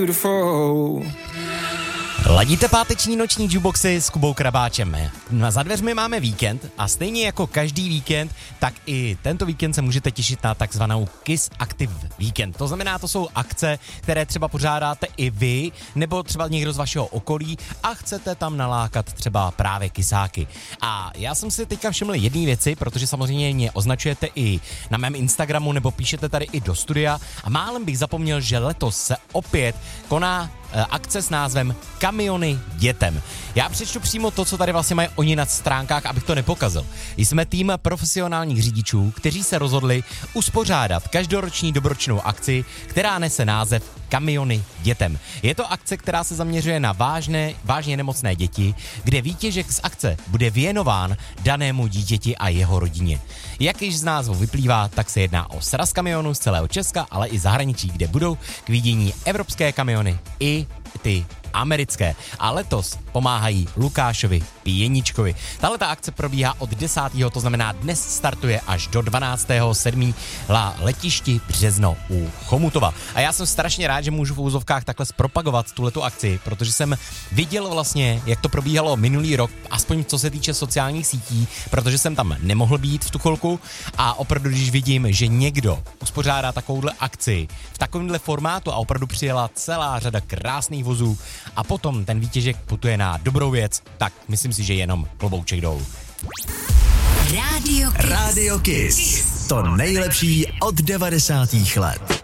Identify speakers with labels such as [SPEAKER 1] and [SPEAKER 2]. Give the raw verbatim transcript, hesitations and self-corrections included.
[SPEAKER 1] Ladíte páteční noční jukeboxy s Kubou Krabáčem. Za dveřmi máme víkend a stejně jako každý víkend, tak i tento víkend se můžete těšit na takzvanou Kiss Active Weekend. To znamená, to jsou akce, které třeba pořádáte i vy, nebo třeba někdo z vašeho okolí a chcete tam nalákat třeba právě kysáky. A já jsem si teďka všiml jedné věci, protože samozřejmě mě označujete i na mém Instagramu nebo píšete tady i do studia a málem bych zapomněl, že letos se opět koná akce s názvem Kamiony dětem. Já přečtu přímo to, co tady vlastně mají oni na stránkách, abych to nepokazil. Jsme tým profesionálních řidičů, kteří se rozhodli uspořádat každoroční dobročnou akci, která nese název Kamiony dětem. Je to akce, která se zaměřuje na vážné, vážně nemocné děti, kde výtěžek z akce bude věnován danému dítěti a jeho rodině. Jak již z názvu vyplývá, tak se jedná o sraz kamionů z celého Česka, ale i zahraničí, kde budou k vidění evropské kamiony i ty americké. A letos pomáhají Lukášovi Pěničkovi. Tahle ta akce probíhá od desátého to znamená dnes startuje až do dvanáctého sedmého na letišti Březno u Chomutova. A já jsem strašně rád, že můžu v úzovkách takhle zpropagovat tuhletu akci, protože jsem viděl vlastně, jak to probíhalo minulý rok, aspoň co se týče sociálních sítí, protože jsem tam nemohl být v tu chvilku a opravdu, když vidím, že někdo uspořádá takovouhle akci v takovémhle formátu a opravdu přijela celá řada krásných vozů a potom ten výtěžek putuje na dobrou věc, tak myslím si, že jenom klobouček dolů.
[SPEAKER 2] Radio Kiss. Radio Kiss. To nejlepší od devadesátých let.